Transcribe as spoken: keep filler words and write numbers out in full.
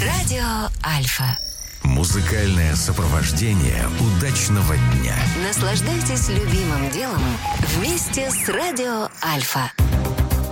Радио Альфа. Музыкальное сопровождение удачного дня. Наслаждайтесь любимым делом вместе с Радио Альфа.